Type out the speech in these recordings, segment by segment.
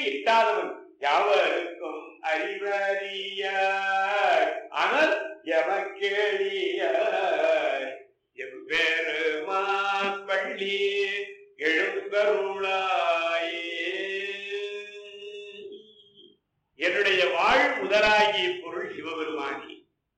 எட்டாதவன். யாவருக்கும் அறிவறிய ஆனால் எமக்கேளிய எம்பெருமான் பள்ளி எழுந்தருளாயே. என்னுடைய வாழ் முதலாகிய பொருள் சிவபெருமானி.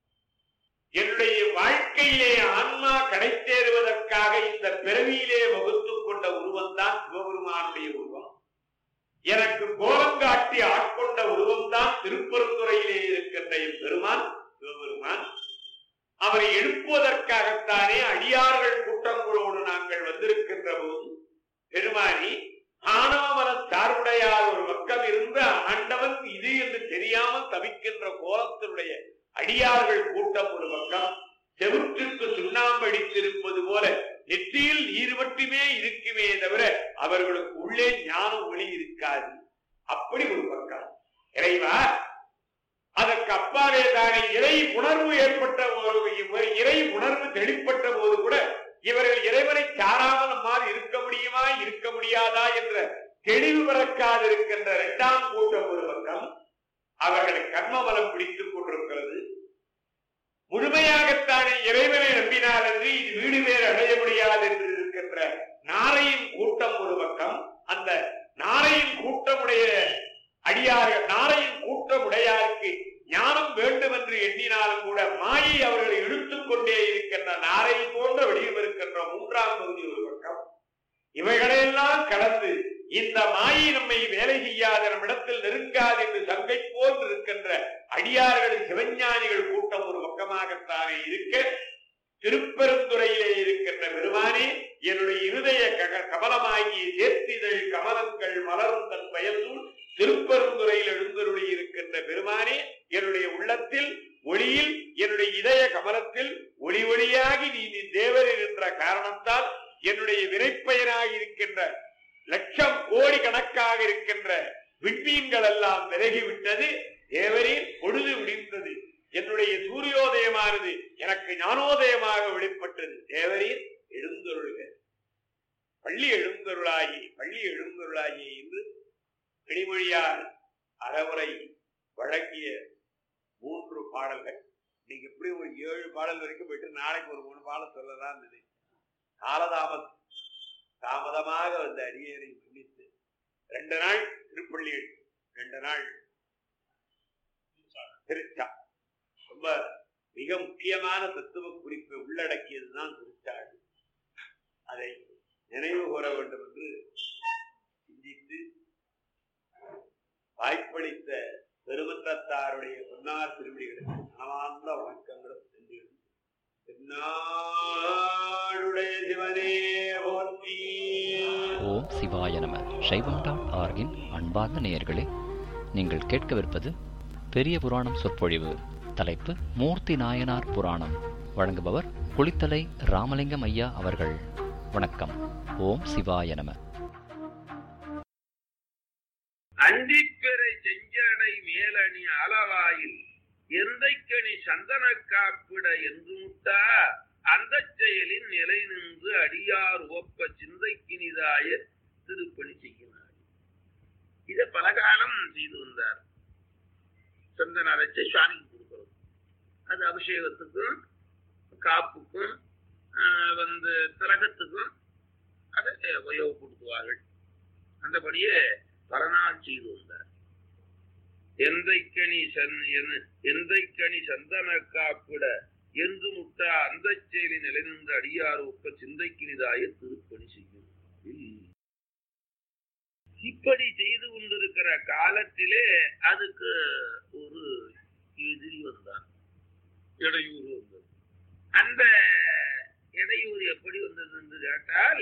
என்னுடைய வாழ்க்கையிலே ஆன்மா கடை தேறுவதற்காக இந்த பிறவியிலே வகுத்துக் கொண்ட உருவம் தான் சிவபெருமானுடைய உருவம். எனக்கு கோலங்காட்டி ஆட்கொண்ட உருவம் தான் திருப்பெருந்துறையிலே இருக்கின்ற பெருமான் சிவபெருமான். அவரை எழுப்புவதற்காகத்தானே அடியார்கள் கூட்டங்களோடு நாங்கள் வந்திருக்கின்ற போது பெருமானி ஆணவமன சார்புடையார் ஒரு பக்கம் இருந்த ஆண்டவன் இது என்று தெரியாமல் தவிக்கின்ற கோலத்தினுடைய அடியார்கள் கூட்டம் ஒரு பக்கம், செவுற்றுக்கு சுண்ணாம்பு அடித்திருப்பது போல நெற்றியில் நீர் மட்டுமே இருக்குமே தவிர அவர்களுக்கு உள்ளே ஞான ஒளி இருக்காது. அப்படி ஒரு பக்கம் இறைவா. அதற்கு அப்பாலே தானே இறை உணர்வு ஏற்பட்ட இறை உணர்வு தெளிப்பட்ட போது கூட இவர்கள் இறைவனை சாராமல் நம்மால் இருக்க முடியுமா இருக்க முடியாதா என்ற தெளிவு பிறக்காதிருக்கின்ற இரண்டாம் கூட்டம் ஒரு பக்கம் அவர்களை கர்மபலம் பிடித்துக் கொண்டிருக்கிறது. முழுமையாகத்தானே இறைவனை நம்பினால் என்று இது வீடு வேறு அடைய முடியாது என்று இருக்கின்ற நாரையின் கூட்டம் ஒரு பக்கம். அந்த நாரையின் கூட்டமுடைய அடியார்கள், நாரையின் கூட்டமுடையாருக்கு ஞானம் வேண்டும் என்று எண்ணினாலும் கூட மாயை அவர்களை இழுத்துக் கொண்டே இருக்கின்ற நாரை போன்ற வடிவம் இருக்கின்ற மூன்றாம் பகுதி ஒரு பக்கம். இவைகளையெல்லாம் கடந்து இந்த மாயை நம்மை வேலை செய்யாத நம்மிடத்தில் நெருங்காது என்று சங்கை போல் இருக்கின்ற அடியார்கள் சிவஞானிகள் கூட்டம் ஒரு பக்கமாகத்தானே இருக்க, திருப்பெருந்துறையிலே இருக்கின்ற பெருமானே என்னுடைய இருதய கமலமாகிய சேர்த்திதழ் கமலங்கள் மலரும் தன் வயசூல் திருப்பெருந்துறையில் எழுந்தருளி இருக்கின்ற பெருமானே என்னுடைய உள்ளத்தில் ஒளியில் என்னுடைய இதய கமலத்தில் ஒளி ஒளியாகி நீ தேவர் என்ற காரணத்தால் என்னுடைய வினைப்பயனாக இருக்கின்ற லட்சம் கோடி கணக்காக இருக்கின்ற விண்மீன்கள் எல்லாம் விலகிவிட்டது. தேவரின் பொழுது விடிந்தது. என்னுடைய சூரியோதயமானது எனக்கு ஞானோதயமாக வெளிப்பட்டது. தேவரின் எழுந்தருள்க, பள்ளி எழுந்தருளாகி பள்ளி எழுந்தருளாகி என்று கிளிமொழியார் அறவுரை வழங்கிய 3 பாடல்கள். நீங்க எப்படி ஒரு 7 பாடல் வரைக்கும் போயிட்டு நாளைக்கு ஒரு 3 பாடல் சொல்லலாம் நினைக்கிறேன். தாமதமாக வந்த அரியணை முடித்து 2 நாள் திருப்பள்ளிகள், 2 நாள் திருச்சா. ரொம்ப மிக முக்கியமான தத்துவ குறிப்பை உள்ளடக்கியதுதான் திருச்சாடு. அதை நினைவு கூற வேண்டும் என்று சிந்தித்து வாய்ப்பளித்த பெருமன்றத்தாருடைய பொன்னார் திருவடிகளுக்கு மனமார்ந்த வணக்கங்களும் நன்றிகளும். ஓம் சிவாய நம. சைவம்.org-இன் அன்பார்ந்த நேயர்களே, நீங்கள் கேட்கவிருப்பது பெரிய புராணம் சொற்பொழிவு. தலைப்பு மூர்த்தி நாயனார் புராணம். வழங்குபவர் குளித்தலை ராமலிங்கம் ஐயா அவர்கள். வணக்கம். ஓம் சிவாய நம. அந்திப்பெறை செஞ்சடை மேலணி அளவாயில் எந்தைக்கணி சந்தன காப்பிட என்று முட்டா அந்த செயலின் நிலை நின்று அடியார் ஒப்ப சிந்தைக்கினிதாய திருப்பணி செய்கிறார். இதை பல காலம் செய்து வந்தார். சந்தன அரைச்சை சுவாமிக்கு கொடுக்கிறது. அது அபிஷேகத்துக்கும் காப்புக்கும் திலகத்துக்கும் அதை உபயோகப்படுத்துவார்கள். அந்தபடியே பல நாள் செய்து வந்தார். எந்தைக்கணி சந்தன காப்பிட என்று முட்டா அந்த செயலி நிலைநின்று அடியார் ஒப்ப சிந்தைக்கினிதாய திருப்பணி செய்யும். இப்படி செய்து கொண்டிருக்கிற காலத்திலே அதுக்கு ஒரு எதிரி வந்தான், இடையூறு வந்தது. அந்த இடையூறு எப்படி வந்தது என்று கேட்டால்,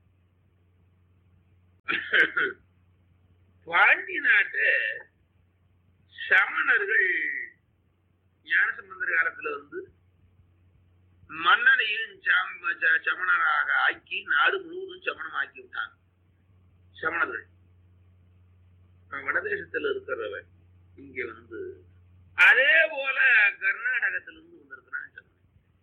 பாண்டி நாட்டு சமணர்கள் ஞானசம்பந்தர் காலத்துல மன்னனையும் சமணராக ஆக்கி நாடு முழுவதும் சமணமாக்கி விட்டாங்க. சமணர்கள் வடதேசத்துல இருக்கிறவன் இங்க அதே போல கர்நாடகத்திலிருந்து வந்திருக்கிறான் சமணன்.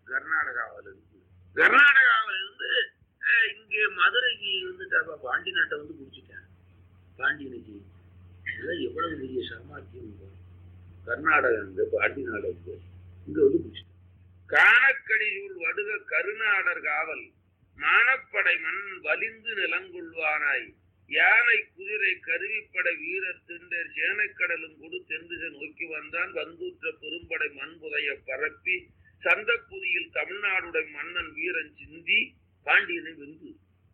கர்நாடகாவிலிருந்து இங்கே மதுரைக்கு பாண்டி நாட்டை பிடிச்சிட்டான். பாண்டியனுக்கு பெரிய சாமர்த்தியம். கர்நாடகா இங்க, பாண்டி நாடு இங்க வந்து பிடிச்சிட்டான். காணக்கடியூர் வடுக கருநாடர் காவல் மானப்படை மண் வலிந்து நிலங்கொள்வானாய் யானை குதிரை கருவிப்படை வீரர் திண்டர் சேனைக்கடலும் கொடு தென்திசை நோக்கி வந்தான் வந்துற்ற பெரும்படை மண்புதைய பரப்பி சந்தப்புதியில் தமிழ்நாடுடைய மன்னன் வீரன் சிந்தி பாண்டியனை வென்று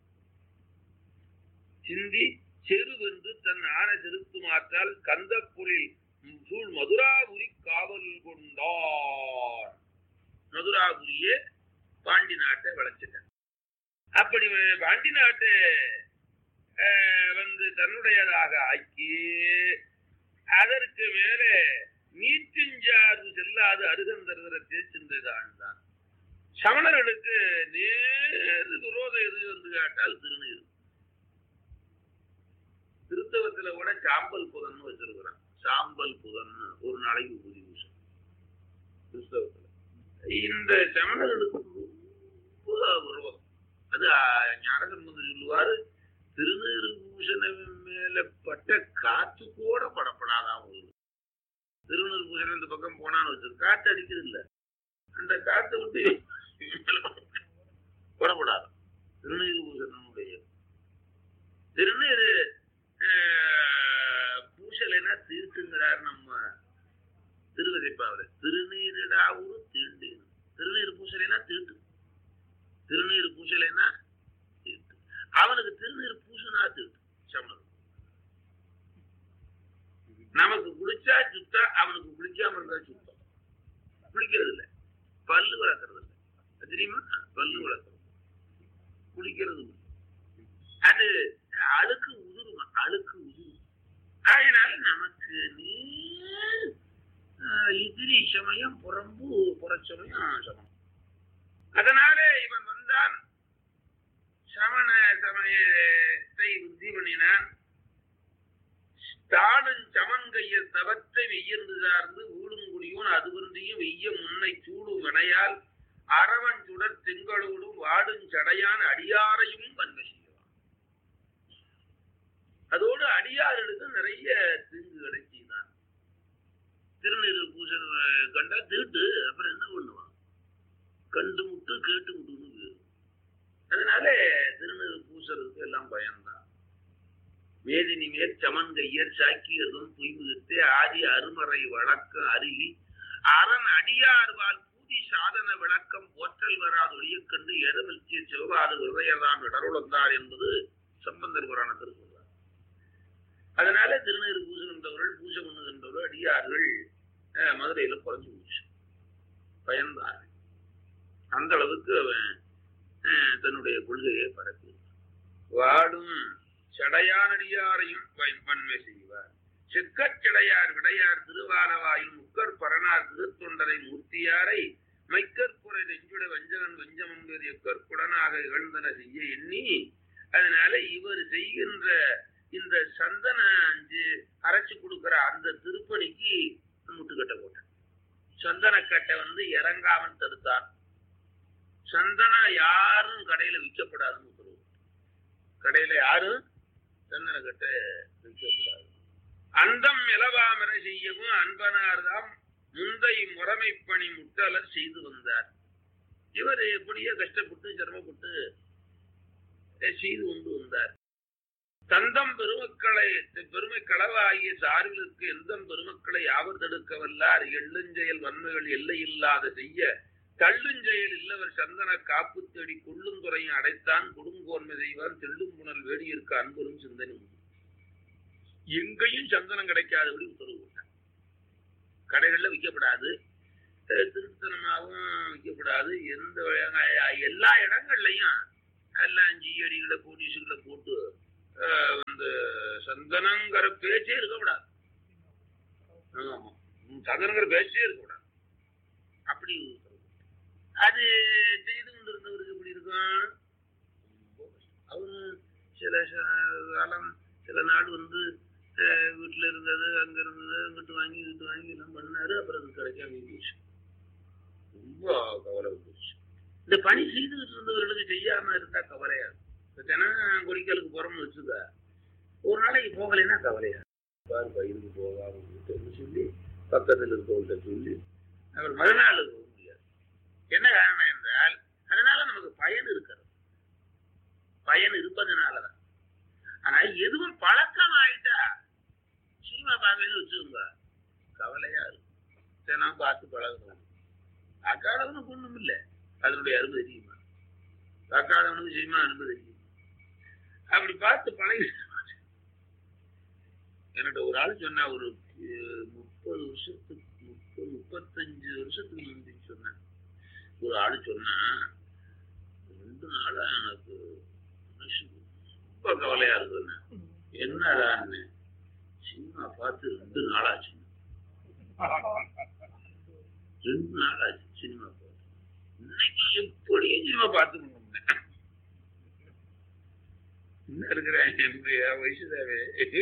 சிந்தி செருவென்று தன் ஆன செலுத்துமாற்றால் கந்தப்புரில் சூழ் மதுராபுரி காவல் கொண்டான். மதுராபுரியே பாண்டி நாட்டை வளைச்சிட்டான். அப்படி பாண்டி நாட்டை வந்து தன்னுடையதாக ஆக்கி அதற்கு மேலே நீட்டிஞ்சாறு செல்லாது அருகந்தருகிற தேய்ச்சின்றதான் தான். சமணர்களுக்கு நேரு விரோதம் எது என்று கேட்டால் திருநீர். கிறிஸ்தவத்துல கூட சாம்பல் புதன் வச்சிருக்கிறான். சாம்பல் புதன் ஒரு நாளைக்கு பூஜை பூசம் கிறிஸ்தவத்துல. இந்த சமணர்களுக்கு ரொம்ப விரோதம். அது ஞானசம்பந்தர் சொல்லுவாரு, திருநீறு பூஷண மேல பட்ட காத்து கூட படப்படாதான் உங்களுக்கு. திருநீறு பூஷணம் இந்த பக்கம் போனான்னு வச்சு காத்து அடிக்கிறது இல்லை, அந்த காத்து விட்டு படப்படாதான். திருநீறு பூஷணனுடைய திருநீறு பூசலைன்னா தீர்த்துங்கிறார் நம்ம திருவதிப்பாவில. திருநீரிடாவூர் தீண்டு. திருநீர் பூசலைன்னா தீட்டு, திருநீர் பூசலைன்னா தீட்டு. அவனுக்கு திருநீர் பூசனா தீட்டு. சமணம் நமக்கு குளிச்சா சுத்தா, அவனுக்கு குளிக்காம இருந்தா சுத்தம். குளிக்கிறது இல்லை, பல்லு வளர்க்கறது இல்லை, தெரியுமா? பல்லு வளர்க்கறது, குளிக்கிறது அது அழுக்கு உதிருமா, அழுக்கு உதிரும். அதனால நமக்கு எதிரி சமயம் புறம்பு புறச்சமயம் சமம். அதனாலே இவன் வந்தான், சமண சமயத்தை உறுதி பண்ணினான். தாளும் சமன்கைய தவத்தை வெய்யந்து சார்ந்து ஊழுங்குடியும் அது ஒன்றியும் வெய்ய முன்னை சூடும் வினையால் அரவன் சுடர் திங்களோடும் வாடும் சடையான் அடியாரையும் வன்மை செய்வான். அதோடு அடியார்களுக்கு நிறைய தீங்குகளை செய்தான். திருநீறு பூசல் கண்டா தீட்டு, அப்புறம் என்ன பண்ணுவான்? கண்டு முட்டு கேட்டு முட்டுன்னு. அதனால திருநீறு பூசலுக்கு எல்லாம் பயன்தான். வேதினி மேற் சமன் கையர் சாக்கியதும் பொய்முகத்தே ஆதி அருமறை வழக்கம் அருகி அரண் அடியார்வால் பூதி சாதன விளக்கம் போற்றல் வராது ஒழிய கண்டு எரமல்சிய சிவபாத விதையதான் இடருளந்தார் என்பது சம்பந்தர் புராணத்தில் சொல்றார். அதனால திருநீறு பூசுகின்றவர்கள், பூஜை பண்ணுகின்றவர்கள், அடியார்கள் மதுரையில குறைஞ்சு போச்சு, பயந்தார்கள். அந்த அளவுக்கு அவன் தன்னுடைய கொள்கையை பரப்பி வாடும் சடையானடியாரையும் வன்மை செய்வார். செக்கச்சடையார் விடையார் திருவாலவாயும் முக்கர் பரனார் திருத்தொண்டரை மூர்த்தியாரை மைக்கற்குறை நெஞ்சுட வஞ்சகன் வஞ்சமன் எக்கற்குடனாக இகழ்ந்தன செய்ய எண்ணி. அதனால இவர் செய்கின்ற இந்த சந்தன அரைச்சு கொடுக்கிற அந்த திருப்பணிக்கு முட்டுக்கட்டை போட்டான். சந்தனக்கட்டை இறங்காமல் தடுத்தான். சந்தனம் யாரும் கடையில விற்கப்படாதுன்னு உத்தரவு. கடையில யாரும் சந்தனக்கட்டை விற்கப்படாது. அந்தம் இலவாமரை செய்யவும் அன்பனார்தாம் முந்தை முறைமை பணி முட்டாளர் செய்து வந்தார். இவர் எப்படியோ கஷ்டப்பட்டு சிரமப்பட்டு செய்து கொண்டு வந்தார். தந்தம் பெருமை களவாகிய சார்பிற்கு எந்தம் பெருமக்களை யாவர் தடுக்க வல்லார். எள்ளுஞ்செயல் வன்மைகள் எல்லையில்லாத செய்ய தள்ளுஞ்செயல் இல்லவர் சந்தன காப்பு தேடி கொள்ளுந்துறையும் அடைத்தான் கொடுங்கோன்மை செய்வான் தெள்ளும் புனல் வேடியிருக்க அன்பரும் சிந்தனை. எங்கேயும் சந்தனம் கிடைக்காதபடி உத்தரவு போட்டான். கடைகள்ல விற்கப்படாது, திருத்தனமாகவும் விற்கப்படாது. எல்லா இடங்கள்லையும் எல்லாம் ஜியடிகளை போலீஸுகளை போட்டு சந்தனங்கிற பேச்சே இருக்கக்கூடாது. சந்தனங்கிற பேச்சே இருக்கக்கூடாது. அப்படி அது செய்து கொண்டு இருந்தவருக்கு எப்படி இருக்கும்? அவரு சில காலம் சில நாள் வீட்டுல இருந்தது, அங்க இருந்தது, அங்கிட்டு வாங்கி எல்லாம் பண்ணாரு. அப்புறம் அது கிடைக்காம போச்சு. ரொம்ப கவலை வந்துருச்சு. இந்த பணி செய்துகிட்டு இருந்தவர்களுக்கு செய்யாம இருந்தா கவலையாது. தினம் குறிக்கலுக்கு போறோம்னு வச்சுக்க, ஒரு நாளைக்கு போகலைன்னா கவலையாது. பாரு பயிருக்கு போகாம சொல்லி பக்கத்தில் இருக்கவங்கள்ட்ட சொல்லி அவர் மறுநாள் போக முடியாது. என்ன காரணம் என்றால் அதனால நமக்கு பயன் இருக்கிறது, பயன் இருப்பதனாலதான். ஆனா எதுவும் பழக்கம் ஆயிட்டா சினிமா பார்க்கணும்னு வச்சுக்கோங்க, கவலையா இருக்கும். நான் பார்த்து பழகணும். அக்காடவனுக்கு ஒண்ணும் இல்லை, அதனுடைய அருமை தெரியுமா? அக்காடவனுக்கு சினிமா அருமை தெரியுமா? அப்படி பார்த்து பழகி. என்கிட்ட ஒரு ஆள் சொன்னா, ஒரு 35 வருஷத்துக்கு முந்தி சொன்னேன். ஒரு ஆளு சொன்னா, 2 நாளா எனக்கு ரொம்ப கவலையா இருக்குன்னு. என்னடான்னு, சினிமா பார்த்து 2 நாளாச்சு. 2 நாள் ஆச்சு சினிமா பார்த்து. இன்னைக்கு எப்படியும் சினிமா பார்த்து என்ன இருக்கிறேன் என்னுடைய வயசுதாவே.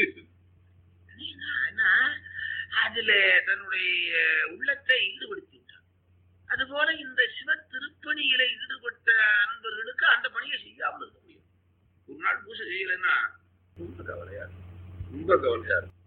அதுல தன்னுடைய உள்ளத்தை ஈடுபடுத்தி விட்டான். அதுபோல இந்த சிவ திருப்பணியில ஈடுபட்ட அன்பர்களுக்கு அந்த பணியை செய்யாமல் இருக்க முடியும். ஒரு நாள் பூஜை செய்யலைன்னா ரொம்ப கவலையா இருக்கும், ரொம்ப கவலையா இருக்கும்.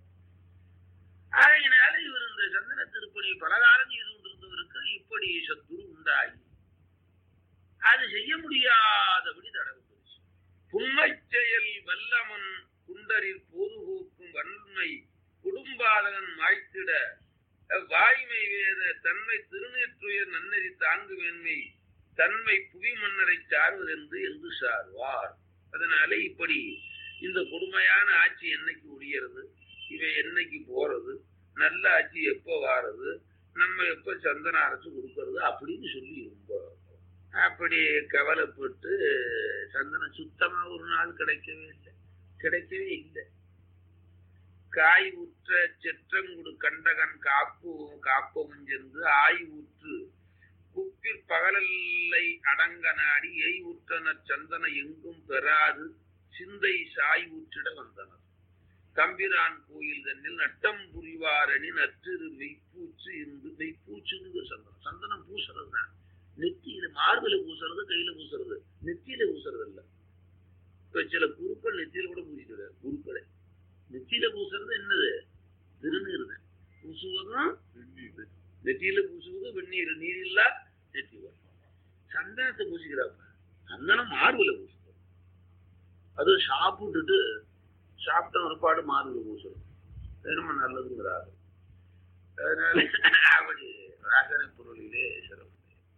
அதனால இவர் இந்த சந்தன திருப்பணி பலகாலம் செய்து கொண்டிருந்தவருக்கு இப்படி சத்துரு உண்டாகி அது செய்ய முடியாதபடி தடவு. புன்மை செயல் வல்லமன் குண்டரில் போதுகூக்கும் வன்மை குடும்பாதகன் மாய்த்திட வாய்மை வேத தன்மை திருநேற்றுயர் நன்னறி தாங்கு வேண்மை தன்மை புவி மன்னரை சார்வதென்று என்று சார்வார். அதனால இப்படி இந்த கொடுமையான ஆட்சி என்னைக்கு ஒழியறது, இவை என்னைக்கு போறது, நல்ல ஆட்சி எப்போ வாரது, நம்ம எப்ப சந்தன அரசு கொடுக்கறது அப்படின்னு சொல்லி ரொம்ப அப்படி கவலைப்பட்டு சந்தனம் சுத்தமா ஒரு நாள் கிடைக்கவே இல்லை. காய் ஊற்ற செற்றங்குடு கண்டகன் காப்பவும் சென்று ஆய் ஊற்று குப்பிற் பகலல்லை அடங்க நாடி எய் ஊற்றனர் சந்தன எங்கும் பெறாது சிந்தை சாய் ஊற்றிட வந்தனர். தம்பிரான் கோயில் தன்னில் நட்டம் புரிவாரணி நற்றிரு மெய்ப்பூச்சு இருந்து மெய்ப்பூச்சுன்னு சந்தனம். சந்தனம் பூசுறது தான். நெத்தியில மார்பில பூசுறது, கையில பூசுறது, நெத்தியில பூசுறது இல்ல. இப்ப சில குருக்கள் நெத்தியில கூட பூசிக்கிறார். குருக்களை நெத்தியில பூசுறது என்னது? திருநீர் தான். பூசுவதும் நெத்தியில பூசுவது வெந்நீர், நீர் இல்ல நெத்தி. சந்தனத்தை பூசிக்கிறாப்ப, சந்தனம் மார்பில பூசுறது. அது சாப்பிட்ட ஒரு பாடு மார்பில பூசுறது ரொம்ப நல்லதுங்கிறாரு. அதனால அப்படி ராசனை பொருளிலே சிறப்பு.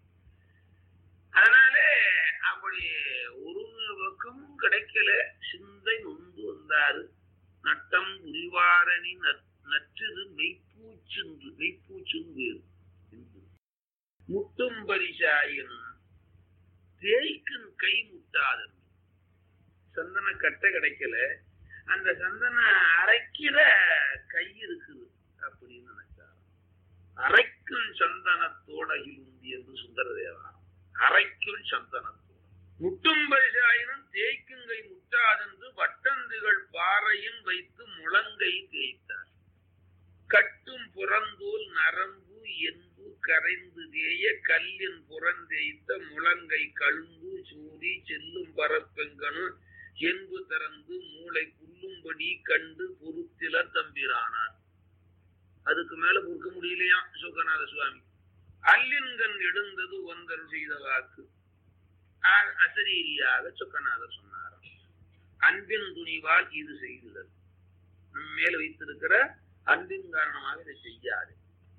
அதனாலே அப்படி ஒரு பக்கமும் கிடைக்கல. சிந்தை நொந்து வந்தாரு. நட்டம் புரிவாரணி நற்று மெய்ப்பூச்சு முட்டும் பரிசாயின் தேய்க்கும் கை முட்டாதன். சந்தன கட்டை கிடைக்கல, அந்த சந்தன அரைக்கிற கை இருக்குது அப்படின்னு நினைச்சார். அரைக்கும் சந்தனத்தோடகில் உந்தி என்று சுந்தரதேவா. அரைக்கும் சந்தனத்தோடு முட்டும் பரிசாயினும் தேய்க்குங்கை முட்டாதென்று வட்டந்துகள் பாறையின் வைத்து முழங்கை தேய்த்தார். கட்டும் புறந்தோல் நரம்பு என்பு கரைந்து தேய கல்லின் புறந்தேய்த்த முழங்கை கழும்பு சூடி செல்லும் பரப்பெங்கனு என்பு திறந்து மூளை புல்லும்படி கண்டு பொறுத்தில தம்பிரானார். அதுக்கு மேல பொறுக்க முடியலையா சுகநாத சுவாமி. அல்லின்கண் எழுந்தது ஒன்றல் செய்த வாக்கு அசரீரியாக சொக்கநாதர் சொன்னாராம். அன்பின் துணிவால் இது செய்துதல், மேல வைத்திருக்கிற அன்பின் காரணமாக இதை செய்யாது.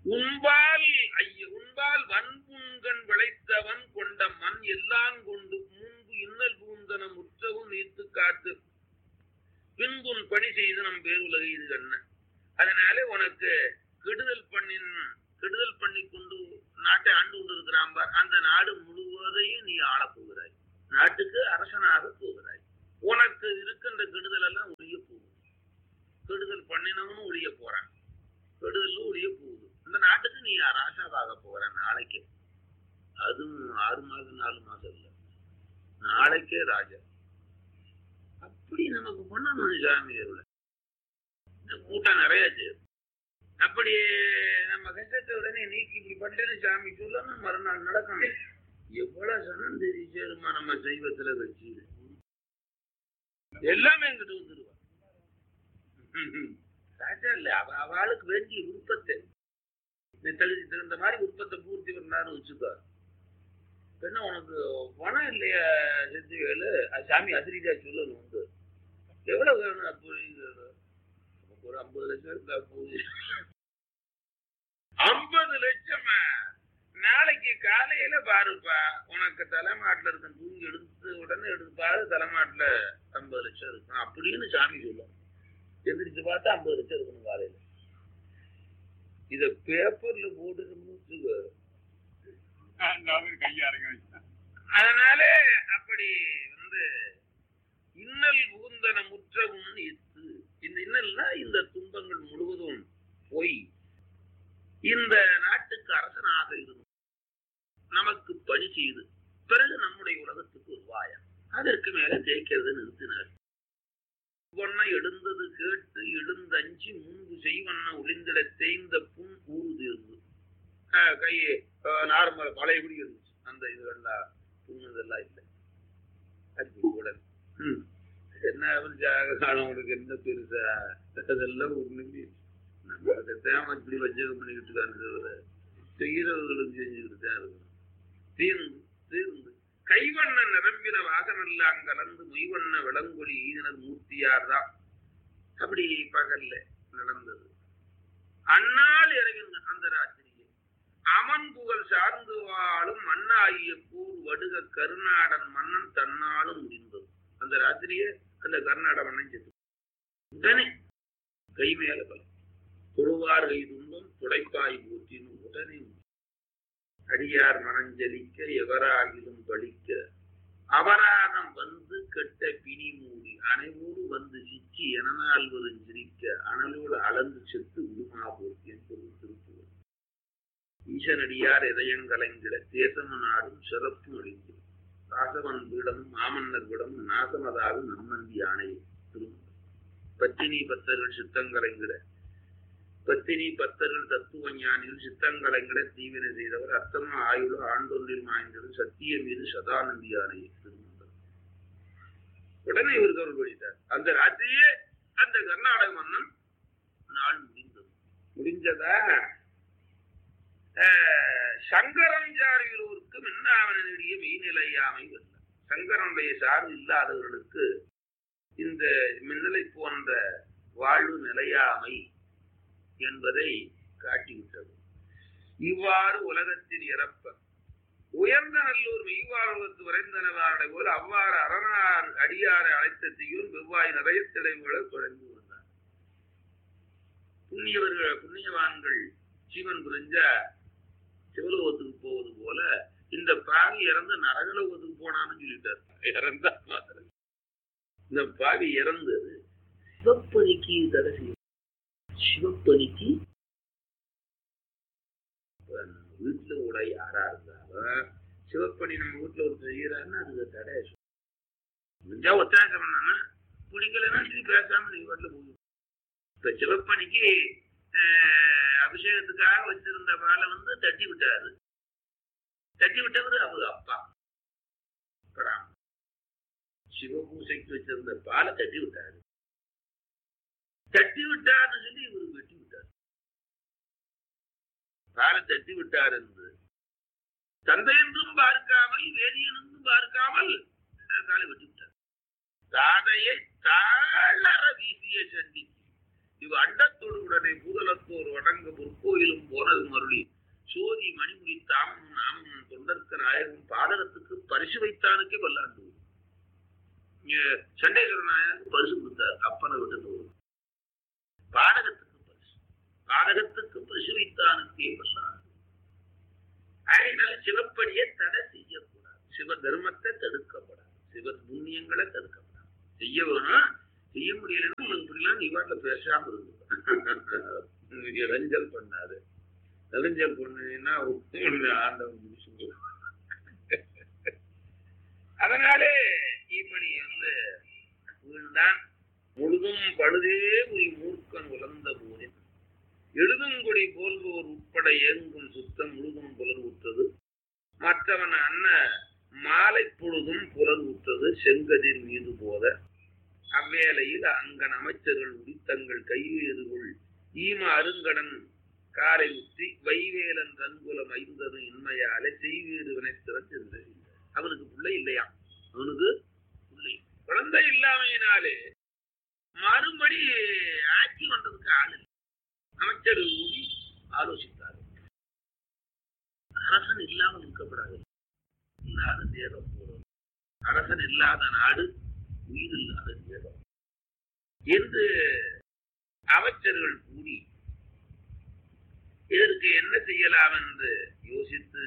உன்பால் வன்புண்கண் விளைத்தவன் கொண்ட மண் எல்லாம் கொண்டு முன்பு இன்னல் பூந்தன முற்றவும் நீர்த்து காத்து பின்புன் பணி செய்து நம் பேர் உலக இது கண்ண. அதனால உனக்கு கெடுதல் பண்ணி கொண்டு நாட்டை ஆண்டு கொண்டு இருக்கிறான் பார், அந்த நாடு முழுவதையும் நீ ஆளப் போகிறாய், நாட்டுக்கு அரசனாக போகிறாய். உனக்கு இருக்கின்ற கெடுதல் எல்லாம் ஒழிய போகுது. கெடுதல் பண்ணினவனும் ஒழிய போறான், கெடுதலும் ஒழிய போகுது. இந்த நாட்டுக்கு நீ ராசாவாக போகிற நாளைக்கே. அதுவும் 6 மாதம் 4 மாதம் இல்ல, நாளைக்கே ராஜா. அப்படி நமக்கு பண்ணணும் சாமியர்ல. கூட்டம் நிறையாச்சு. அப்படி நம்ம கஷ்டத்தை உடனே நீக்கி இப்படி பட்டேன்னு சாமி சொல்லணும், மறுநாள் நடக்கணும். எவ்வளவு சனம் தெரியுமா நம்ம சைவத்துல கட்சியில எல்லாமே எங்கிட்ட வந்துருவா. ராஜா இல்ல, அவளுக்கு வேண்டிய விருப்பத்தை தகுந்த மாதிரி விருப்பத்தை பூர்த்தி பண்ணாரு வச்சுக்கோ. என்ன உனக்கு பணம் இல்லையா செஞ்சுவேலு? சாமி அதிரீதியா சொல்லணும் உண்டு. எவ்வளவு வேணும்? அப்படி ஒரு 50 லட்சம் இருக்கா போகுது. 50 லட்சமா? நாளைக்கு காலையில பாருப்பா, உனக்கு தலைமாட்டுல இருக்க தூங்கி எடுத்து உடனே எடுப்பாரு, தலைமாட்டுல 50 லட்சம் இருக்கும் அப்படின்னு சாமி சொல்லும். எந்திரிச்சு பார்த்தா 50 லட்சம் இருக்கணும் காலையில. இத பேப்பர்ல போட்டு அதனால அப்படி இன்னல் ஊந்தன முற்றவும் எத்து. இந்த இன்னல்னா இந்த துன்பங்கள் முழுவதும் போய் இந்த நாட்டுக்கு அரசனாக இருந்து நமக்கு பணி செய்து பிறகு நம்முடைய உலகத்துக்கு ஒரு வாயம், அதற்கு மேல ஜெயிக்கிறது நிறுத்தினார். பொன்ன எழுந்தது கேட்டு எழுந்தஞ்சி முன்பு செய்வண்ண ஒளிந்திட தேய்ந்த புண் ஊறு தீர்ந்து. கையை நார்மல் பழையபடி இருந்துச்சு, அந்த இதுகள்லாம் புண்ணுதெல்லாம் இல்லை. உடல் என்ன காணவனுக்கு என்ன பெருசா, அதெல்லாம் ஒண்ணுமே நம்ம அதை தேவை இப்படி வஞ்சகம் பண்ணிக்கிட்டு இருக்கான்னு செய்யறவர்களும் செஞ்சுக்கிட்டு தான் இருக்கணும். தீர்ந்து கைவண்ண நிரம்பின வாகனெல்லாம் கலந்து மொய்வண்ண விளங்கொலி ஈதனர் மூர்த்தியார் தான். அப்படி பகல்ல நடந்தது. அந்நாள் இறங்கின அந்த ராத்திரியை அமன் புகழ் சார்ந்து வாழும் மண்ணாகிய கூர் வடுக கருநாடன் மன்னன் தன்னாலும் முடிந்தது. அந்த ராத்திரியே அந்த கர்நாட மன்னன் செத்து உடனே கை மேல பலம் தொழுவார் கை துன்பம் துடைப்பாய் போற்றின்னு உடனே அடியார் மனஞ்சலிக்க எவராகிலும் பழிக்க அபராதம் வந்து கெட்ட பிணி மூடி அனைவரு வந்து சிச்சி எனால் வரும் சிரிக்க அனலோடு அளந்து செத்து உருமா போற்றி என்று திருப்புவர். ஈசனடியார் இதயங்கலைந்திட தேசம நாடும் சிறப்பு அழிந்து ராசவன் பீடமும் மாமன்னர் விடமும் நாசமதாவது நம்மந்தி ஆணையை திரும்ப. பத்தினி பத்தர்கள் சித்தங்கலைந்திட பத்தினி பத்தர்கள் தத்துவ ஞானியில் சித்தங்கலைங்கிட தீவினை செய்தவர் அர்த்தமா ஆயுளோ ஆண்டொன்றில் மாய்ந்தது சத்திய மீது சதானந்தி ஆணையை திருமந்தர். உடனே இவருக்கு அவர் படித்தார். அந்த ராத்திரியே அந்த கர்நாடக மன்னன் நாள் முடிஞ்சதா சங்கரன் சார்பிலோருக்கு மின்னாவனுடைய மெய்நிலையாமை வரல. சங்கரனுடைய சார்பு இல்லாதவர்களுக்கு இந்த மின்னலை போன்ற வாழ்வு நிலையாமை என்பதை காட்டிவிட்டது. இவ்வாறு உலகத்தின் இறப்ப உயர்ந்த நல்லூர் மெய்வாழ்வத்து வரைந்தனவாரை போல் அவ்வாறு அரணார் அடியாரை அழைத்த செய்யும் வெவ்வாய் நிறைய திளைவுகளை குறைந்து வந்தார். புண்ணியவான்கள் ஜீவன் புரிஞ்ச சிவலோகத்துக்கு போவது போல இந்த பாவி இறந்து நரகலோகத்துக்கு போனான்னு சொல்லிட்டார். இறந்தா மாத்திரம் இந்த பாவி இறந்தது சிவப்பணிக்கு தடை செய்யும். சிவப்பணிக்கு வீட்டுல கூட யாரா இருந்தாலும் சிவப்பணி நம்ம வீட்டுல ஒரு செய்யறாருன்னா அதுக்கு தடை முடிஞ்சா ஒத்தாசம் பண்ணா பிடிக்கலன்னா பேசாம நீங்க வீட்டுல போகும். இப்ப சிவப்பணிக்கு அபிஷேகத்துக்காக வச்சிருந்த பாலை தட்டி விட்டாரு. தட்டி விட்டவர் அவரு அப்பா சிவபூசைக்கு வச்சிருந்த பாலை தட்டி விட்டாரு. தட்டி விட்டார்னு சொல்லி இவரு வெட்டி விட்டார். பாலை தட்டி விட்டார் என்று தந்தை என்றும் பார்க்காமல் வேதியன் என்றும் பார்க்காமல் காலை வெட்டி விட்டார். தாதையை தாழற வீசிய சண்டிக்கு இவ் அண்டத்தோடு உடனே பூதலத்தோர் வடங்க பொற்கோயிலும் போனது மருளி சோதி மணிமுடி தாமமும் நாமமும் தொண்டர்க்க நாயகமும் பாதகத்துக்கு பரிசு வைத்தானுக்கே பல்லாண்டு. சண்டேஸ்வர நாயகருக்கு பரிசு கொடுத்தார். அப்பனை விட்டு போகும் பாதகத்துக்கு பரிசு வைத்தானுக்கே பல்லாண்டு. அதனால சிவப்படியை தடை செய்யக்கூடாது. சிவ தர்மத்தை தடுக்கப்படாது. சிவ புண்ணியங்களை தடுக்கப்படாது. செய்ய வேணும். செய்ய முடியலன்னா உங்களுக்கு இப்படிலாம் நீ வாட்டில பேசாம இருக்கு. இளைஞல் பண்ணாது. இளைஞல் பண்ணா ஆண்டவன் முடிச்சு. அதனாலே இப்படி வீழ்ந்தான். முழுதும் பழுதே உரி மூர்க்கன் உலர்ந்த போதின் எழுதுங்கொடி போல்வோர் உட்பட ஏங்கும் சுத்தம் முழுதும் புலர் ஊற்றது. மற்றவன் அண்ண மாலை பொழுதும் புலர் ஊற்றது செங்கதிர் மீது போத. அந்த அவ்வேளையில் அங்கன் அமைச்சர்கள் உடித்தங்கள் கைவேறுகள் ஈம அருங்கடன் காரை உற்றி வைவேலன் ரங்குலம் ஐந்ததும் இன்மையாலே செய்வேறு வினைத்திறன் சென்று அவனுக்கு பிள்ளை இல்லையா? அவனுக்கு பிள்ளை குழந்தை இல்லாமையினாலே மறுபடி ஆட்சி பண்றதுக்கு ஆள் இல்லை. அமைச்சர்கள் கூடி ஆலோசித்தார். அரசன் இல்லாமல் இருக்கப்படாது. இல்லாத நேரம் போறது. அரசன் இல்லாத நாடு உயிர் இல்லாத நேரம் என்று அமைச்சர்கள் கூடி இதற்கு என்ன செய்யலாம் என்று யோசித்து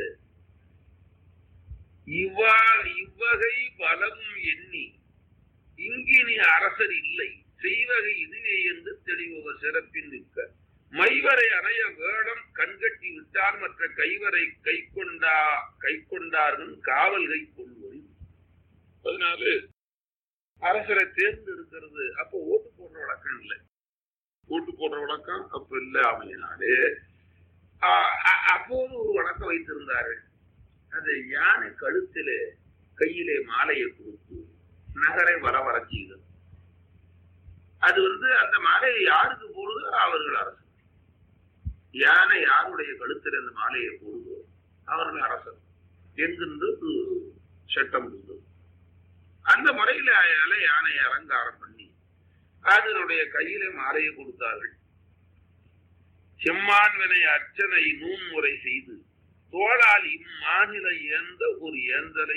இவ்வகை பலவும் எண்ணி இங்கினி அரசர் இல்லை செய்வகை இதுவே என்று தெளிவவர் சிறப்பின் நிற்க மைவரை அணைய வேடம் கண்கட்டி விட்டால் மற்ற கைவரை கை கொண்டார்கள் காவல்கை கொள்வது. அதனால அரசரை தேர்ந்தெடுக்கிறது அப்போ ஓட்டு போடுற வழக்கம் இல்லை. ஓட்டு போடுற வழக்கம் அப்ப இல்லை. அமையினாலே அப்போது ஒரு வழக்கம் வைத்திருந்தார்கள். அது யானை கழுத்திலே கையிலே மாலையை கொடுத்து நகரை வர செய்தது. அது அந்த மாலையை யாருக்கு போடுதோ அவர்கள் அரசர். யானை யாருடைய கழுத்தில் அந்த மாலையை போடுதோ அவர்கள் அரசர் என்கின்ற ஒரு சட்டம் இருந்தது. அந்த முறையில யானையை அலங்காரம் பண்ணி அதனுடைய கையில மாலையை கொடுத்தார்கள். செம்மான்வினை அர்ச்சனை நூன்முறை செய்து தோளால் இம்மாநில ஏந்த ஒரு ஏந்தலை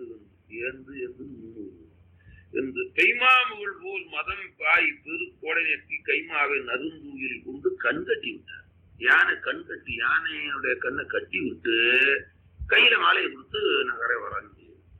என்று கைமாவுகள் போல் மதம் பாய் பெருக்கோடை நெட்டி கைமாவை நருந்தூயில் கொண்டு கண் கட்டி விட்டார். யானை கண் கட்டி யானையுடைய கண்ணை கட்டி விட்டு கையில மாலையை கொடுத்து நகரை வராங்க.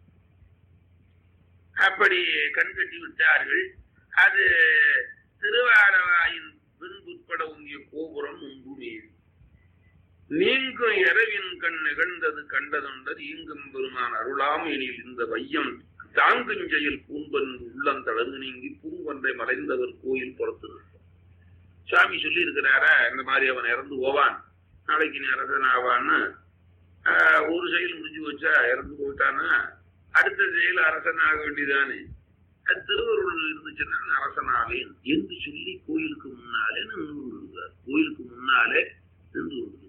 அப்படி கண் கட்டி விட்டார்கள். அது திருவாரவாயின் பின்புட்பட உங்கிய கோபுரம் முன்பு மீது நீங்கும் இரவின் கண் நிகழ்ந்தது கண்டதொண்டர் ஈங்கும் பெருமான் அருளாம் எனில் இந்த வையம் தாங்குஞ்செயல் பூம்பன் உள்ளந்தளர்ந்து நீங்கி பூங்கொன்றை மறைந்தவர் கோயில் புறத்து. சாமி சொல்லி இருக்கிறாரா இந்த மாதிரி அவன் இறந்து போவான், நாளைக்கு நீ அரசன் ஆவான்னு. ஒரு செயல் முடிஞ்சு வச்சா இறந்து போயிட்டானா அடுத்த செயல் அரசன் ஆக வேண்டியதானே. அது திருவருள் இருந்துச்சுன்னா அரசனாவேன் என்று சொல்லி கோயிலுக்கு முன்னாலே நின்று கொண்டிருக்கிறார். கோயிலுக்கு முன்னாலே நின்று கொண்டிருக்கிறார்.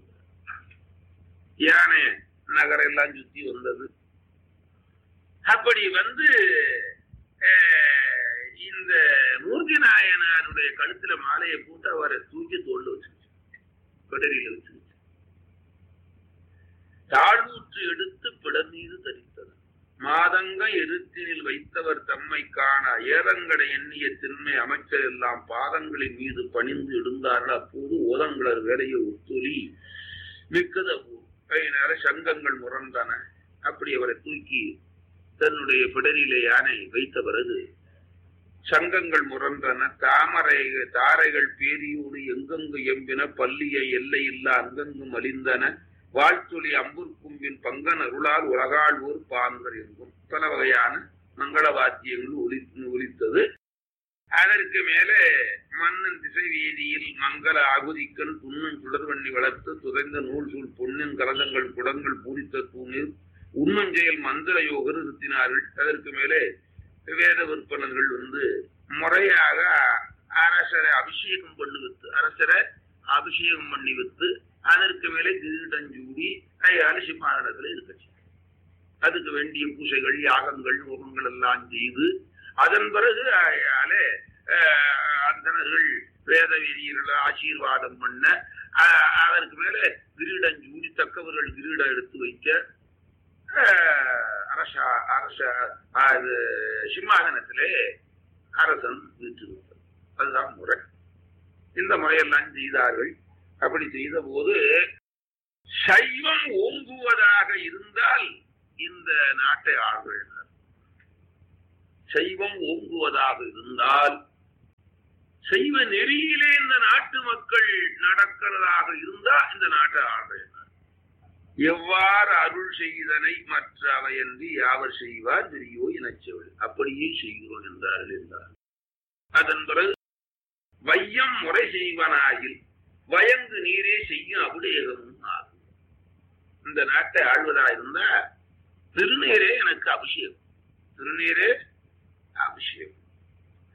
யானை நகரம் எல்லாம் சுத்தி வந்தது. அப்படி இந்த மூர்த்தி நாயனாருடைய கழுத்துல மாலையை போட்டு அவரை தூக்கி தோல்ல வச்சிருச்சு, கடலில வச்சிருச்சு. தாழ்வுற்று எடுத்து பிடர் மீது தரித்தது. மாதங்க எருத்தினில் வைத்தவர் தம்மை காண ஏதங்கடை எண்ணிய திண்மை அமைச்சர் எல்லாம் பாதங்களின் மீது பணிந்து எழுந்தார்கள். அப்போது ஓதங்களர் வேலையை ஒத்துழி மிக்கத கையினால சங்கங்கள் முரண்டன. அப்படி அவரை தூக்கி தன்னுடைய பிடரிலே யானை வைத்த பிறகு சங்கங்கள் முரண்டன. தாரைகள் பேரியோடு எங்கெங்கு எம்பின பள்ளிய எல்லையில்லா அங்கங்கு மலிந்தன. வாழ்த்தொலி அம்புர்கும்பின் பங்கன் அருளால் உலகாழ்வோர் பாங்கர் எங்கும் பல வகையான மங்கள வாத்தியங்கள் ஒலித்தது. அதற்கு மேலே மன்னன் திசை வீதியில் மங்கள ஆகுதிக்கன் துண்ணன் சுடர்வண்ணி வளர்த்து துறைந்த நூல் சூழ் பொன்னின் கலந்தங்கள் குடங்கள் பூரித்த தூணில் உண்மஞ்செயல் மந்திர யோகர் நிறுத்தினார்கள். அதற்கு மேலே வேத விற்பனர்கள் முறையாக அரசரை அபிஷேகம் பண்ணி வைத்து அதற்கு மேலே கிரீடஞ்சூடி சிம்மாசனத்துல இருக்கச்சு. அதுக்கு வேண்டிய பூசைகள் யாகங்கள் ஹோமங்கள் எல்லாம் செய்து அதன் பிறகு அந்தனர்கள் வேத வீரர்கள் ஆசீர்வாதம் பண்ண அதற்கு மேல கிரீடஞ்சூடி தக்கவர்கள் கிரீடம் எடுத்து வைக்க சிம்மாசனத்திலே அரசன் வீற்றிருந்தார். அதுதான் முறை. இந்த முறையெல்லாம் செய்தார்கள். அப்படி செய்த போது சைவம் ஓங்குவதாக இருந்தால் இந்த நாட்டை ஆள்கிறார். சைவம் ஓங்குவதாக இருந்தால் சைவ நெறியிலே இந்த நாட்டு மக்கள் நடக்கிறதாக இருந்தால் இந்த நாட்டை ஆள்கிறார். எவ்வாறு அருள் செய்தனை மற்ற அவையன்றி யாவர் செய்வார் பெரியோ இனச்சவள் அப்படியே செய்கிறோம் என்றார்கள். அதன் பிறகு வையம் முறை செய்வனாயில் வயங்கு நீரே செய்யும் அபிஷேகமும் ஆகும். இந்த நாட்டை ஆழ்வதா இருந்தா திருநீரே எனக்கு அபிஷேகம், திருநீரே அபிஷேகம்.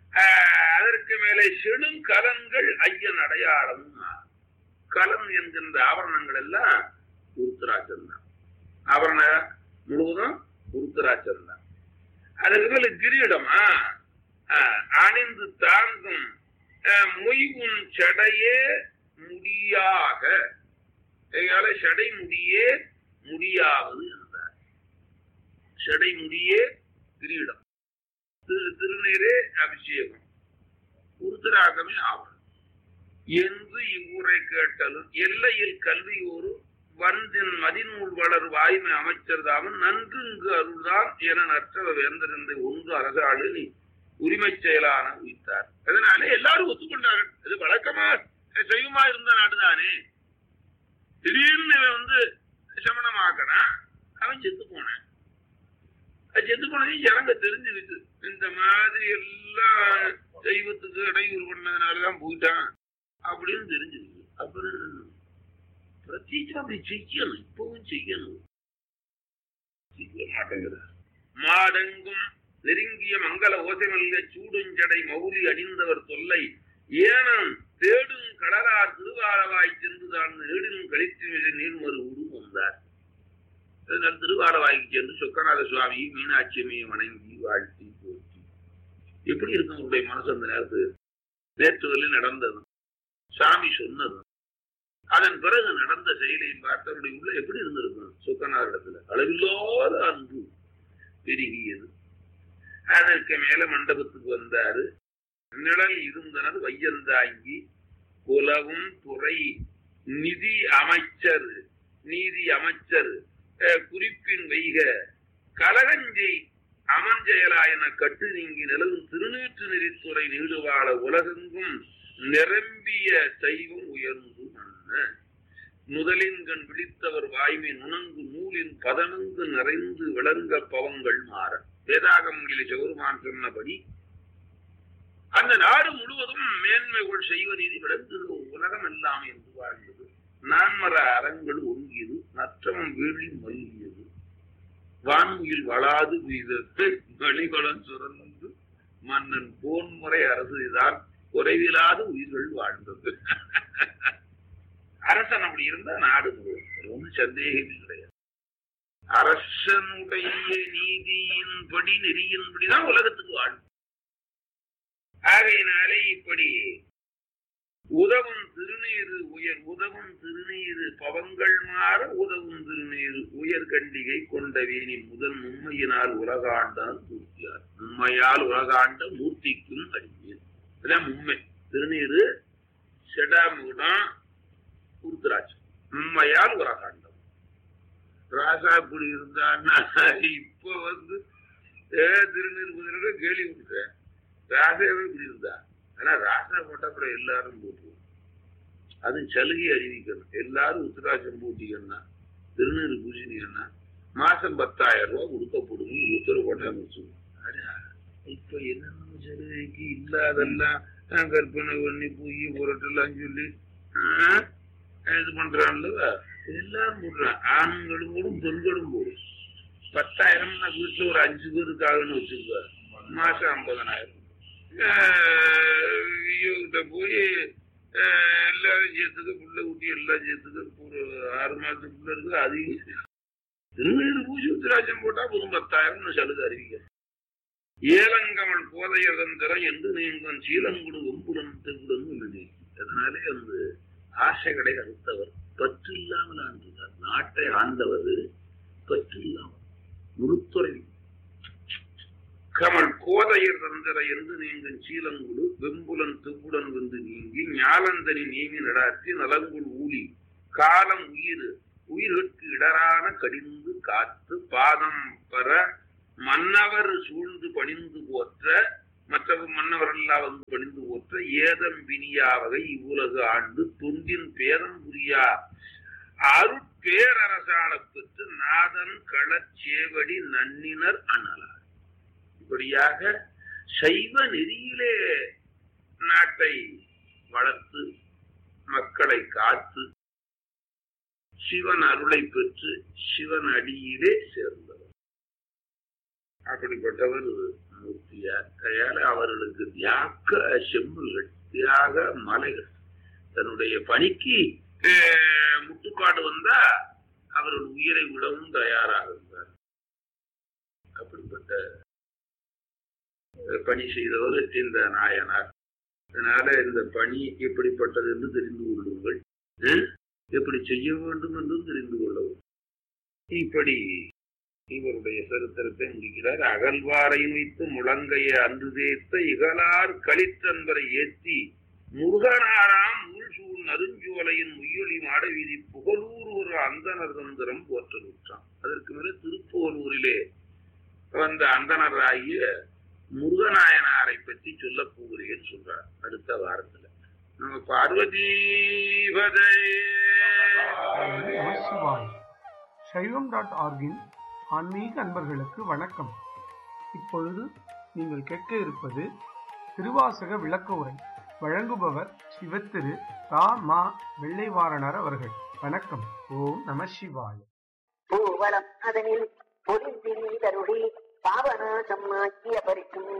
அதற்கு மேலே செழுங்கலன்கள் ஐயன் அடையாளம். கலன் என்கின்ற ஆபரணங்கள் எல்லாம் உருத்திராட்சம் தான். ஆபரண முழுவதும் உருத்திராட்சம் தான். அதற்கு மேல கிரீடமா அணிந்து தாங்கும் மொய்வுன் சடையே முடியாக, சடை முடியே முடியாவது என்றார். சடை முடியே கிரீடம், திருநீரே அபிஷேகம், உருத்திராகமே ஆவணம் என்று இவ்வூரை கேட்டலும் எல்லையில் கல்வியோரு வந்தின் மதிநூல் வளர் வாய்மை அமைச்சர் தாமன் நன்று இங்கு அருள்தான் என நற்ற வேந்தறிந்த ஒன்று அரசாளு நீ உரிமை செயலான உயிர்த்தார். அதனால எல்லாரும் ஒத்துக்கொண்டார்கள். இது வழக்கமா செய்யுமா இருந்த நாடுதானே. திடீர்னு சமணமாக்கனா அவன் செத்து போனான். செத்து போனதையும் ஜனங்க தெரிஞ்சுக்கிட்டு இந்த மாதிரி எல்லாம் தெய்வத்துக்கு இடையூறு பண்ணதுனாலதான் போயிட்டான் அப்படின்னு தெரிஞ்சுக்கிட்டு அப்புறம் பிரத்யேகம் அப்படி செய்யணும். இப்பவும் செய்யணும். செய்ய மாட்டேங்கிறார். மாடெங்கும் நெருங்கிய மங்கள ஓசைமல்க சூடுஞ்சடை மௌலி அணிந்தவர் தொல்லை ஏனம் தேடும் கடலார் திருவாரவாய் சென்று தான் நேடும் கழித்து நீர்மறு உருவம் வந்தார். அதனால் திருவாரவாய்க்கு சென்று சொக்கநாத சுவாமி மீனாட்சியமையை வணங்கி வாழ்த்தி போற்றி. எப்படி இருக்கும் அவருடைய மனசு அந்த நேரத்து? நேற்றுகளில் நடந்தது, சாமி சொன்னது, அதன் பிறகு நடந்த செயலை பார்த்தவருடைய உள்ள எப்படி இருந்திருக்கும்? சொக்கநாதரிடத்துல அளவில்லாத அன்பு பெருகியது. அதற்கு மேல மண்டபத்துக்கு வந்தாரு. நிழல் இருந்தனர் வையந்தாங்கி குலவும் துறை நிதி அமைச்சர் குறிப்பின் வைக கலகஞ்சை அமஞ்செயலாயன கட்டு நீங்கி நிலவும் திருநீற்று நெறித்துறை நீடுவாழ உலகெங்கும் நிரம்பிய சைவம் உயர்ந்து முதலின் கண் விழித்தவர் வாய்மை நுணங்கு நூலின் பதனங்கு நிறைந்து விளங்க பவங்கள் மாற. வேதாகமங்களில் சிவருமான் சொன்னபடி அந்த நாடு முழுவதும் மேன்மைகள் செய்வ நீதி விளங்குது உலகம் எல்லாம் என்று வாழ்ந்தது. நான்மர அறங்கள் ஒங்கியது, நற்றமம் வீழி மல்கியது, வான்முயில் வளாது வீதத்து வெளிவளம் சுரந்து மன்னன் போன்முறை அரசுதான் குறைவில்லாத உயிர்கள் வாழ்ந்தது. அரசன் அப்படி இருந்தா நாடு முழுவதும் ஒன்றும் சந்தேகம் கிடையாது. அரசனுடைய நீதியின்படி நெறியின்படிதான் உலகத்துக்கு வாழும். ஆகையினாலே இப்படி உதவும் திருநீரு பவங்கள் மாற உதவும் திருநீரு உயர் கண்டிகை கொண்ட வேணி முதல் உண்மையினால் உலகாண்டால் மூர்த்தியார். உண்மையால் உலகாண்ட மூர்த்திக்கும் அறிஞர். அதான் உண்மை. திருநீரு செடாமுடம் உருத்திராட்சம் உண்மையால் உலகாண்டம். ராசா இப்படி இருந்தான்னா இப்ப திருநீர் புதிர கேள்வி விட்டுறேன். ராசாவே இப்படி இருந்தா. ஆனா ராசா போட்டா அப்புறம் எல்லாரும் போட்டுருவோம். அது சலுகை அறிவிக்கணும். எல்லாரும் உத்திராட்சம் போட்டிங்கன்னா திருநீர் பூஜினா மாசம் 10,000 ரூபாய் கொடுக்கப்படும் உத்தரவு போட்டாங்க வச்சுக்கோங்க. இப்ப என்னென்ன சலுகைக்கு இல்லாதெல்லாம் கற்பனை பண்ணி பூஜி புரட்டெல்லாம் சொல்லி இது பண்றான்ல எல்லாரும் போடுறான். ஆண்களும் போடும் பெண்களும் போடும். 10,000 வீட்டுல ஒரு 5 பேருக்காகன்னு வச்சிருக்க மாசம் 50,000. கிட்ட போய் எல்லாரும் சேர்த்துக்க புள்ள ஊட்டி எல்லாம் சேர்த்துக்க ஒரு 6 மாசத்துக்குள்ள இருக்கு. அதிகம் திருநீர் பூஜை உத்திராட்சம் போட்டா போதும் 10,000 சலுகை அறிவிக்க. ஏலங்கமல் போதையர் தந்திரம் என்று நீங்கள் சீலங்குடு ஒம்புடன் திருக்குடன். அதனாலே அந்த ஆசைகளை அறுத்தவர் பற்று இல்லாமல் ஆண்டார். நாட்டை ஆண்டவர் பற்று இல்லாமல் முழுத்துறை கமல் கோதையர் தந்திர என்று நீங்கள் சீலங்குடு வெம்புலன் திருக்குடன் வந்து நீங்கி ஞாலந்தனி நீங்கி நடாற்றி நலங்குள் ஊழி காலம் உயிருக்கு இடரான கடிந்து காத்து பாதம் பெற மன்னவர் சூழ்ந்து பணிந்து போற்ற மற்ற மன்னவரெல்லாம் வந்து பணிந்து போற்ற ஏதம் பிணியா வகை இவ்வுலகு ஆண்டு தொண்டின் பேதம் புரியா அருட்பேரரசால பெற்று நாதன் களச்சேவடி நன்னினர் அனலார். இப்படியாக சைவ நெறியிலே நாட்டை வளர்த்து மக்களை காத்து சிவன் அருளை பெற்று சிவன் அடியிலே சேர்ந்தவர். அப்படிப்பட்டவர் மூர்த்தியார். கையால அவர்களுக்கு தியாக செம்புகள், தியாக மலைகள், தன்னுடைய பணிக்கு முட்டுக்காடு வந்தா அவர்கள் உயிரை விடவும் தயாராக இருந்தார். அப்படிப்பட்ட பணி செய்தவர் இந்த நாயனார். அதனால இந்த பணி எப்படிப்பட்டது என்று தெரிந்து கொள்ளுங்கள், எப்படி செய்ய வேண்டும் என்றும் தெரிந்து கொள்ளவும். இப்படி இவருடைய சரித்திரத்தை முடிக்கிறார். அகழ்வாரை வைத்து முழங்கையை அன்று தேய்த்த இகழார் கலித்தன்பரை ஏற்றி முருகனாராம் ஊழ் சூழ் நறுஞ்சோலையின் முயொலி மாட வீதி புகழூர் ஒரு அந்தனர் தந்திரம் போற்றலுற்றான். அதற்கு மேல திருப்போலூரிலே வந்த அந்தனராகிய முருகநாயனாரை பற்றி சொல்ல போகிறேன் சொல்றார் அடுத்த வாரத்துல. நம்ம பார்வதீபதை சைவம்.org ஆன்மீக அன்பர்களுக்கு வணக்கம். இப்பொழுது நீங்கள் கேட்க இருப்பது திருவாசக விளக்க உரை. வழங்குபவர் சிவத்திரு ரா. மா. வெள்ளைவாரணர் அவர்கள். வணக்கம். ஓம் நம சிவாய. பூவலம் அதனில் பொலிந்தருளி பாவநாசம் ஆக்கிய பரிசும்.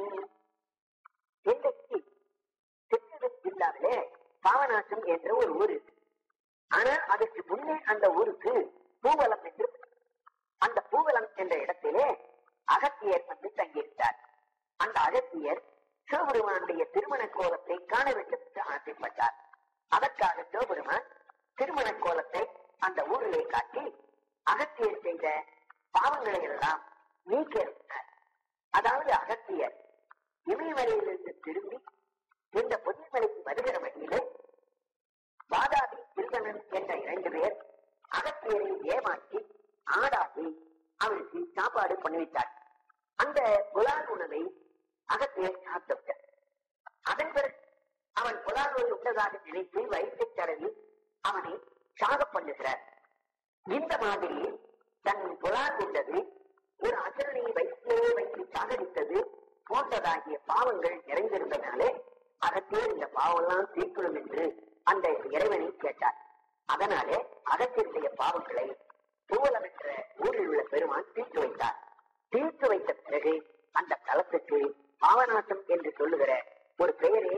திருநெல்வேலி ஜில்லாவிலே பாவநாசம் என்ற ஒரு ஊர். ஆனால் அதற்கு முன்னே அந்த ஊருக்கு பூவலம் என்று, அந்த பூவலம் என்ற இடத்திலே அகத்தியர் வந்து தங்கியிருந்தார். அந்த அகத்தியர் சிவபெருமானுடைய திருமண கோலத்தை காண வேண்டும் என்று ஆசைப்பட்டார். அதற்காக சிவபெருமான் திருமண கோலத்தை அந்த ஊரிலே காட்டி அகத்தியர் செய்த பாவங்களை எல்லாம் நீக்கியிருந்தார். அதாவது அகத்தியர் இமயமலையிலிருந்து திரும்பி இந்த பொன்னிமலைக்கு வருகிற வழியிலே வாதாபி திருகணன் என்ற 2 பேர் அகத்தியரை ஏமாற்றி ஆடாதி அவருக்கு சாப்பாடு பண்ணிவிட்டார். அந்த புலால் உணவை அகத்தியர் சாப்பிட்டார். அதன் பிறகு அவன் புலால் உணவு உண்டதாக நினைத்து வயிற்றை தடவி அவனை சாக பண்ணுகிறார். இந்த மாதிரி தன் புலால் உண்டது ஒரு அசுரனை வயிற்றிலே வைத்து சாகடித்தது போன்றதாகிய பாவங்கள் நிறைந்திருந்தனாலே அகத்தியர் இந்த பாவம்லாம் தீர்க்கணும் என்று அந்த இறைவனை கேட்டார். அதனாலே அகத்தியருடைய பாவங்களை பூவலம் என்ற ஊரில் உள்ள பெருமான் தீர்த்து வைத்தார். தீர்த்து வைத்த பிறகு அந்த தலத்துக்கு பாவநாசம் என்று சொல்லுகிற ஒரு பெயரே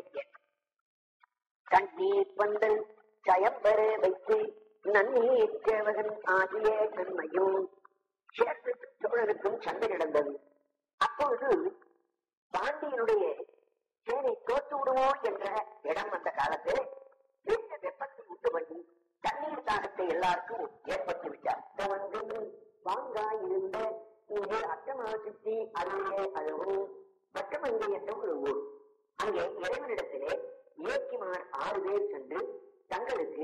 தண்ணீர் பந்தல் சயம்பர வைத்து நன்னீர் சேவகன் ஆகிய தன்மையும் சேற்றுக்கும் சோழனுக்கும் சண்டை நடந்தது. அப்பொழுது பாண்டியனுடைய சேனை தோற்று விடுவோம் என்ற இடம் அந்த காலத்தில் பெரிய வெப்பத்தை உண்டு பண்ணி தண்ணீர் தாகத்தை எல்லாருக்கும் ஏற்பட்டு விட்டார். வாங்காயிருந்த அட்டமாசுத்தி அருகே அளவும் வட்டமங்கை என்ற ஒரு ஊர். அங்கே இறைவனிடத்திலே இயக்கிமார் 6 பேர் சென்று தங்களுக்கு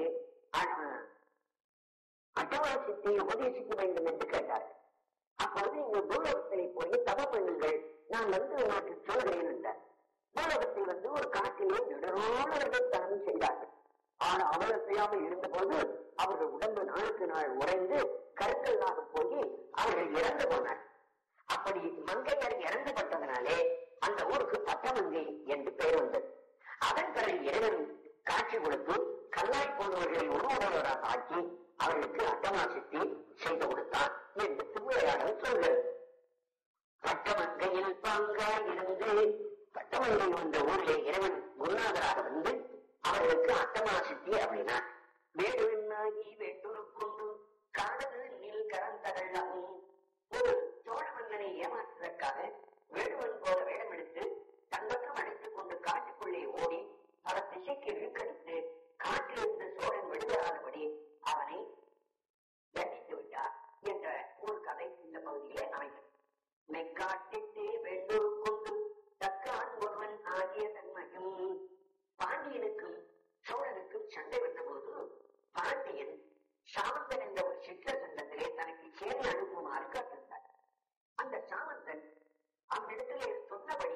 அட்டமாசித்தை உபதேசிக்க வேண்டும் என்று கேட்டார். அப்போது இங்கு பூலோகத்தை போய் தவ பண்ணுங்கள், நான் வந்து உனக்கு சொல்கிறேன் என்றார். பூலோகத்தை வந்து ஒரு காட்டிலே நெடுநாளர்கள் தனம் செய்தார்கள். ஆனால் அவ்வளவு செய்யாமல் இருந்த போது அவர்கள் உடம்பு நாளுக்கு நாள் உறைந்து கருக்கல்லாக போய் அவர்கள் இறந்து போனார். அப்படி மங்கையர் இறந்து பட்டதனாலே அந்த ஊருக்கு பட்டமங்கை என்று பெயர் வந்தது. அதன் பிறகு இறைவன் காட்சி கொடுத்து கல்லாய் போனவர்களை உணவுடையவராக ஆக்கி அவர்களுக்கு அட்டமாசித்தி செய்து கொடுத்தார் என்று திருவிளையாடல் சொல்கிறது. பட்டமங்கையில் பாங்காய் இருந்து பட்டமங்கை என்ற ஊரிலே இறைவன் குருநாதராக வந்து அவர்களுக்கு அட்டமாசித்தி அப்படின்னா வேடுவனாகி வேண்டுருக்கொண்டு காடல் நீல் கரந்தகள்ளாகும். ஒரு சோழ மன்னனை ஏமாற்றுவதற்காக வேடுவன் போல வேடம் எடுத்து தங்கக்கம் அடைத்துக் கொண்டு காட்டுக்குள்ளே ஓடி பல திசைக்கு இழுக்கடித்து காற்றிலிருந்து சோழன் விடுதலாதபடி அவனை தண்டித்து விட்டார் என்ற ஒரு கதை இந்த பகுதியிலே அமைந்தது. மெய்காட்டிட்டு வேண்டூர் கொண்டு தக்கான் ஒருவன் ஆகிய தன்மையும். பாண்டியனுக்கும் சோழனுக்கும் சண்டை வந்த போது பாண்டியன் சாமந்தன் என்ற ஒரு சிற்ற சங்கத்திலே தனக்கு சேனை அனுப்புமாறு காத்திருந்தார். அந்த சாமந்தன் அவனிடத்திலே சொன்னபடி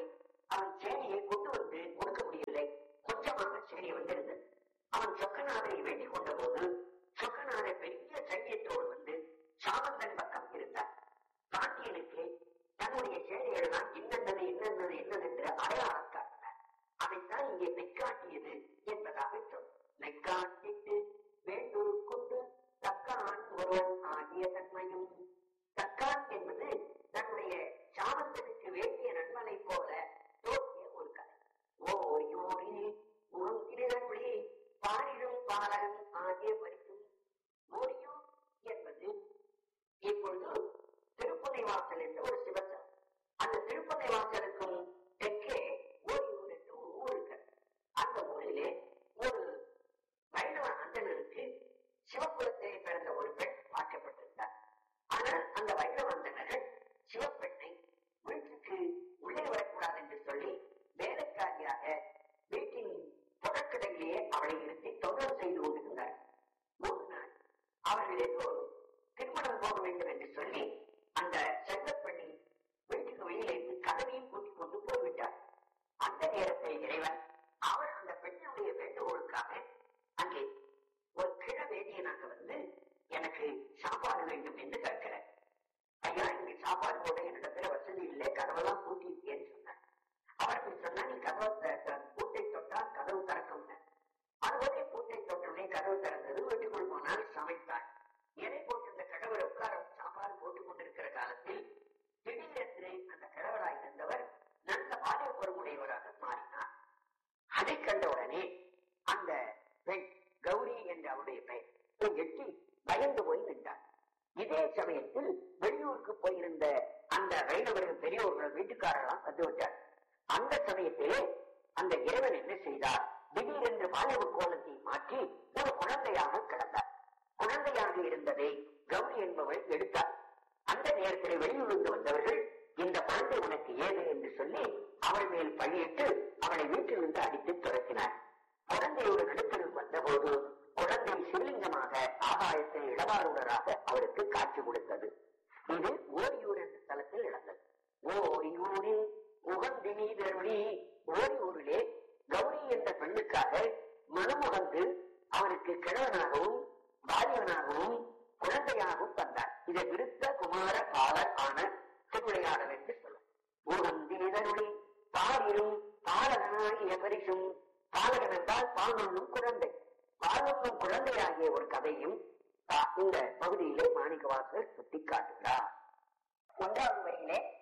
பாலகன் ஆகிய பரிசும் ஓரியூர் என்பது இப்பொழுது திருப்பதி வாசல் என்ற ஒரு சிவத்தலம். அந்த திருப்பதி வாசலுக்கும் தெற்கே ஓரியூர் என்று ஒரு ஊர் இருக்கு. அந்த ஊரிலே ஒரு வைணவ அந்தனருக்கு சிவகுலத்திலே பிறந்த ஒரு பெண் பார்க்கப்பட்டிருந்தார். ஆனால் அந்த வைணவ அந்தனர்கள் சிவப்பெண்ணை வீட்டுக்கு உள்ளே வரக்கூடாது என்று சொல்லி வேலைக்காரியாக வீட்டின் தொடக்கடையிலேயே அவளை நிறுத்தி தொந்தரவு செய்து கொண்டிருந்தார். ஒரு நாள் அவர்கள் எல்லோரும் திருமணம் போக வேண்டும் என்று சொல்லி அந்த செல்வப்பெண்ணை வீட்டுக்கு வெளியிலே கதவையும் கூட்டிக் கொண்டு போய்விட்டார். அந்த நேரத்தில் இறைவன் அவர் அந்த பெண்ணுடைய வேண்டுகோளுக்காக அங்கே ஒரு கிழ வேதியனாக வந்து எனக்கு சாப்பாடு வேண்டும் என்று கேட்கிறார். ஐயா, இங்க சாப்பாடு போட என்னிடத்துல வசதி இல்லை, கதவெல்லாம் பூட்டியிருக்கேன்னு சொன்னார். அவர்கள் சொன்னா நீ கதவை பூட்டை தொட்டால் கதவு திறக்கும். அதுவரை பூட்டை தொட்டவுடனே கதவு திறந்தது. வீட்டுக்குள் போனால் சமைத்தாள். எதை போட்டு இந்த கடவுளை உட்கார சாப்பாடு போட்டுக் கொண்டிருக்கிற காலத்தில் திடீரென்று அந்த கடவுளாய் இருந்தவர் நல்ல பாலிய பொறுமுடையவராக மாறினார். அதை கண்டவுடனே அந்த பெண் கௌரி என்ற அவருடைய பெயர் எட்டி பயந்து போய் நின்றார். இதே சமயத்தில் வெளியூருக்கு போயிருந்த அந்த வைணவர்கள் பெரியோர்கள் வீட்டுக்காரெல்லாம் வந்து விட்டார். அந்த சமயத்திலே அந்த இறைவன் என்ன செய்தார்? திடீரென்று மாணவ கோலத்தை மாற்றி ஒரு குழந்தையாக கிடந்தார். குழந்தையாக இருந்ததை கௌரி என்பவள் எடுத்தார். அந்த நேரத்தில் வெளியூருக்கு வந்தவர்கள் இந்த குழந்தை உனக்கு ஏது என்று சொல்லி அவள் மேல் பழியிட்டு அவளை வீட்டிலிருந்து அடித்து துரத்தினார். குழந்தையோடு கிடப்பில் வந்தபோது குழந்தை சிவலிங்கமாக ஆகாயத்தில் இடவாறுடராக அவருக்கு காட்சி கொடுத்தது. இது ஓரியூர் என்ற தலத்தில் நடந்தது. ஓரியூரில் உகந்தினீதருளி, ஓரியூரிலே கௌரி என்ற பெண்ணுக்காக மனமுகந்து அவருக்கு கிழவனாகவும் பாலியனாகவும் குழந்தையாகவும் வந்தார். இதை விருத்த குமார பாலர் ஆன திருவிளையாடல் என்று சொல்லும். உகந்தினீதருளி பாலிரும் பாலகனாகிய பரிசும், பாலகன் என்றால் பாலுண்ணும் குழந்தை, பாலுண்ணும் குழந்தையாகிய ஒரு கதையும் இந்த பகுதியிலே மாணிக்கவாசகர் சுட்டி காட்டுகிறார். 1வது வரியிலே